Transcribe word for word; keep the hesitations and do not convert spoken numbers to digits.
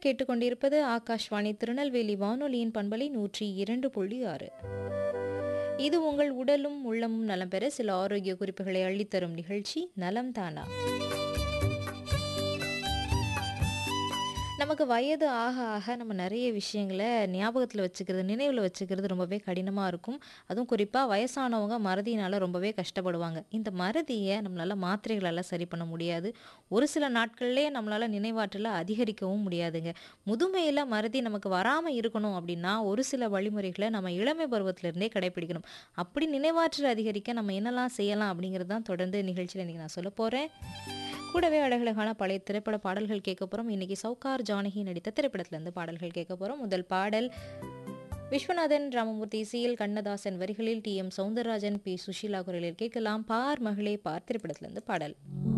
கேட்டுக்கொண்டிருப்பது ஆகாஷ்வாணி திருநெல்வேலி வானொலியின் பண்பலை நூற்றி இரண்டு புள்ளி ஆறு. இது உங்கள் உடலும் உள்ளமும் நலம் பெற சில ஆரோக்கிய குறிப்புகளை அள்ளித்தரும் நிகழ்ச்சி நலம் தானா. நமக்கு வயது ஆக ஆக நம்ம நிறைய விஷயங்களை ஞாபகத்தில் வச்சுக்கிறது, நினைவில் வச்சுக்கிறது ரொம்பவே கடினமாக இருக்கும். அதுவும் குறிப்பாக வயசானவங்க மறதியினால் ரொம்பவே கஷ்டப்படுவாங்க. இந்த மறதியை நம்மளால் மாத்திரைகளால் சரி பண்ண முடியாது. ஒரு சில நாட்கள்லேயே நம்மளால் நினைவாற்றலை அதிகரிக்கவும் முடியாதுங்க. முதுமையில் மறதி நமக்கு வராமல் இருக்கணும் அப்படின்னா ஒரு சில வழிமுறைகளை நம்ம இளமை பருவத்திலிருந்தே கடைபிடிக்கணும். அப்படி நினைவாற்றல் அதிகரிக்க நம்ம என்னெல்லாம் செய்யலாம் அப்படிங்கிறது தான் தொடர்ந்து நிகழ்ச்சியில் இன்றைக்கி நான் சொல்ல போகிறேன். கூடவே அழகழகான பழைய திரைப்பட பாடல்கள் கேட்க போகிறோம். இன்றைக்கி சவுகார் ஜானகி நடித்த திரைப்படத்திலேருந்து பாடல்கள் கேட்க போகிறோம். முதல் பாடல் விஸ்வநாதன் ராமமூர்த்தி இசையில், கண்ணதாசன் வரிகளில், D M Soundararajan, B Sushila குரலில் கேட்கலாம். பார் மகளே பார் திரைப்படத்திலேருந்து பாடல்.